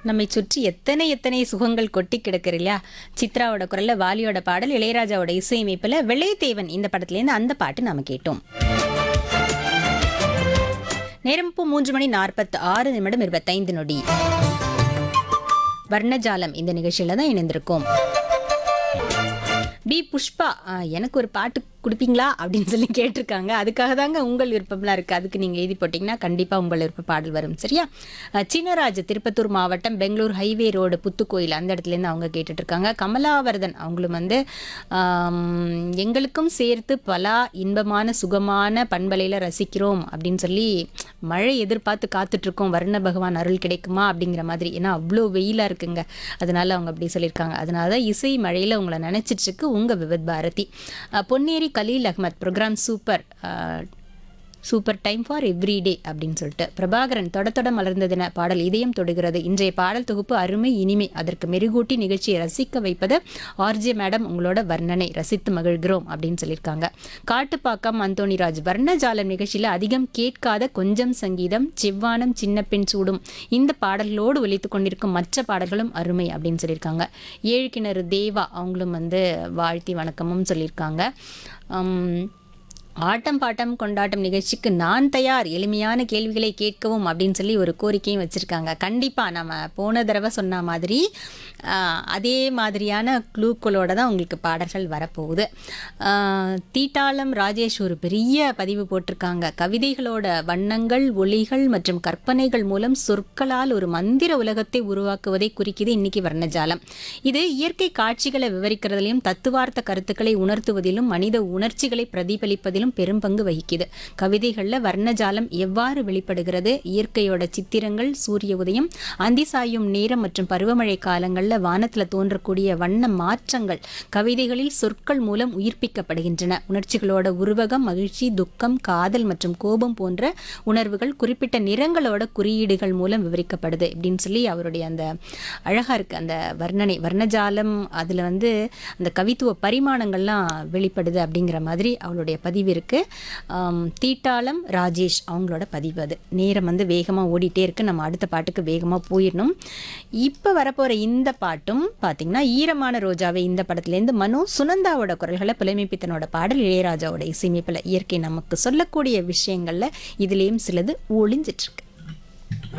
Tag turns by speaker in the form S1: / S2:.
S1: நம்மை சுற்றி எத்தனை எத்தனை சுகங்கள் கொட்டி கிடக்குற இல்லையா? சித்ராவோட குரல்ல வாலியோட பாடல், இளையராஜாவோட இசையமைப்புல வெள்ளைத்தேவன் இந்த படத்துலேருந்து அந்த பாட்டு நாம கேட்டோம். நேரம் இப்போ 3:46 வர்ணஜாலம் இந்த நிகழ்ச்சியில தான் இணைந்திருக்கோம். பி புஷ்பா எனக்கு ஒரு பாட்டு கொடுப்பீங்களா அப்படின்னு சொல்லி கேட்டிருக்காங்க. அதுக்காக தாங்க உங்கள் விருப்பம்லாம் இருக்குது. அதுக்கு நீங்கள் எழுதி போட்டிங்கன்னா கண்டிப்பாக உங்கள் விருப்ப பாடல் வரும். சரியா? சின்னராஜ் திருப்பத்தூர் மாவட்டம் பெங்களூர் ஹைவே ரோடு புத்துக்கோயில் அந்த இடத்துலேருந்து அவங்க கேட்டுட்ருக்காங்க. கமலாவர்தன் அவங்களும் வந்து எங்களுக்கும் சேர்த்து பலா இன்பமான சுகமான பண்பலையில் ரசிக்கிறோம் அப்படின்னு சொல்லி மழை எதிர்பார்த்து காத்துட்ருக்கோம், வர்ண பகவான் அருள் கிடைக்குமா அப்படிங்கிற மாதிரி. ஏன்னா அவ்வளோ வெயிலாக இருக்குங்க, அதனால அவங்க அப்படி சொல்லியிருக்காங்க. அதனால தான் இசை மழையில் உங்களை நினச்சிட்ருக்கு உங்கள் Vividh Bharathi. Ponneri Khaleel Ahmad program super time for everyday அப்படின்னு சொல்லிட்டு. பிரபாகரன் தொட மலர்ந்ததென பாடல் இதயம் தொடுகிறது. இன்றைய பாடல் தொகுப்பு அருமை இனிமை, அதற்கு மெருகூட்டி நிகழ்ச்சியை ரசிக்க வைப்பது ஆர்ஜே மேடம், உங்களோட வர்ணனை ரசித்து மகிழ்கிறோம் அப்படின்னு சொல்லியிருக்காங்க. காட்டுப்பாக்கம் அந்தோணிராஜ் வர்ணஜாலம் நிகழ்ச்சியில் அதிகம் கேட்காத கொஞ்சம் சங்கீதம், செவ்வானம் சின்ன பெண் சூடும் இந்த பாடல்களோடு ஒலித்து கொண்டிருக்கும் மற்ற பாடல்களும் அருமை அப்படின்னு சொல்லியிருக்காங்க. ஏழு கிணறு தேவா அவங்களும் வந்து வாழ்த்தி வணக்கமும் சொல்லியிருக்காங்க. ஆட்டம் பாட்டம் கொண்டாட்டம் நிகழ்ச்சிக்கு நான் தயார், எளிமையான கேள்விகளை கேட்கவும் அப்படின்னு சொல்லி ஒரு கோரிக்கையும் வச்சுருக்காங்க. கண்டிப்பாக நம்ம போன தடவை சொன்ன மாதிரி அதே மாதிரியான க்ளூக்களோட தான் உங்களுக்கு பாடல்கள் வரப்போகுது. தீட்டாளம் ராஜேஷ் ஒரு பெரிய பதிவு போட்டிருக்காங்க. கவிதைகளோட வண்ணங்கள், ஒளிகள் மற்றும் கற்பனைகள் மூலம் சொற்களால் ஒரு மந்திர உலகத்தை உருவாக்குவதை குறிக்குது இன்னைக்கு வர்ணஜாலம். இது இயற்கை காட்சிகளை விவரிக்கிறதுலையும் தத்துவார்த்த கருத்துக்களை உணர்த்துவதிலும் மனித உணர்ச்சிகளை பிரதிபலிப்பதிலும் பெரும் பங்கு வகிக்குது. கவிதைகள்ல வர்ணஜாலம் எவ்வாறு வெளிப்படுகிறது? இயற்கையோட சித்திரங்கள், சூரிய உதயம், அந்தி சாயும் நேரம் மற்றும் பருவமழை காலங்கள்ல வானத்துல தோன்றக்கூடிய வண்ண மாற்றங்கள் கவிதைகளில் சொற்கள் மூலம் உயிர்ப்பிக்கப்படுகின்றன. உணர்ச்சிகளோட உருவகம், மகிழ்ச்சி, துக்கம், காதல் மற்றும் கோபம் போன்ற உணர்வுகள் குறிப்பிட்ட நிறங்களோட குறியீடுகள் மூலம் விவரிக்கப்படுது அப்படின்னு சொல்லி அவருடைய அந்த அழகா இருக்கு அந்த வர்ணனை. வர்ணஜாலம் அதுல வந்து அந்த கவித்துவ பரிமாணங்கள்லாம் வெளிப்படுது அப்படிங்கிற மாதிரி அவளுடைய பதிவு இருக்கு. தீட்டாளம் ராஜேஷ் அவங்களோட பதிவு அது. நேரம் வந்து வேகமாக ஓடிட்டே இருக்கு, நம்ம அடுத்த பாட்டுக்கு வேகமாக போயிடணும். இப்போ வரப்போகிற இந்த பாட்டும் பார்த்தீங்கன்னா ஈரமான ரோஜாவை இந்த படத்துலேருந்து மனோ சுனந்தாவோட குரல்களை புலமைப்பித்தனோட பாடல், இளையராஜாவோட இசையமைப்பில் இயற்கை நமக்கு சொல்லக்கூடிய விஷயங்களில் இதுலேயும் சிலது ஒளிஞ்சிட்ருக்கு.